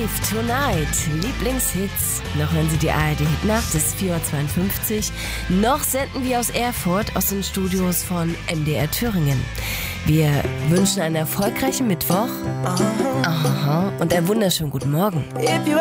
Rave Tonight, Lieblingshits. Noch hören Sie die ARD-Hitnacht bis 4:52 Uhr. Noch senden wir aus Erfurt, aus den Studios von MDR Thüringen. Wir wünschen einen erfolgreichen Mittwoch. Aha. Und einen wunderschönen guten Morgen.